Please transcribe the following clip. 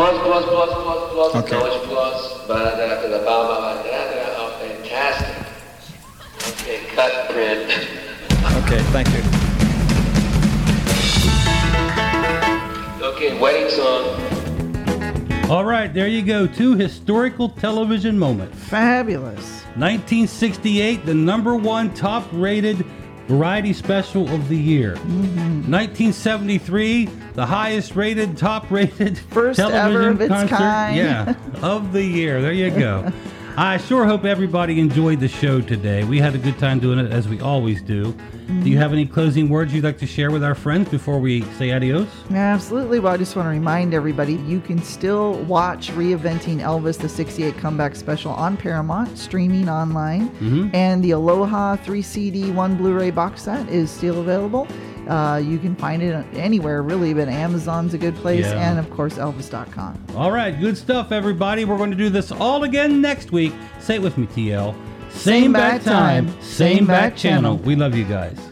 Okay. So much plus. Oh, fantastic. Okay, cut, print. Okay, thank you. Okay, wedding song. All right, there you go. 2 historical television moments. Fabulous. 1968, the number 1 top-rated variety special of the year. 1973, the highest-rated, top-rated First television ever of its concert, kind. yeah, of the year. There you go. I sure hope everybody enjoyed the show today. We had a good time doing it, as we always do. Do you have any closing words you'd like to share with our friends before we say adios? Absolutely. Well, I just want to remind everybody, you can still watch Reinventing Elvis, the 68 Comeback Special on Paramount, streaming online. And the Aloha 3 CD, 1 Blu-ray box set is still available. You can find it anywhere, really, but Amazon's a good place. Yeah. And, of course, Elvis.com. All right, good stuff, everybody. We're going to do this all again next week. Say it with me, TL. Same bat time, same bat channel. We love you guys.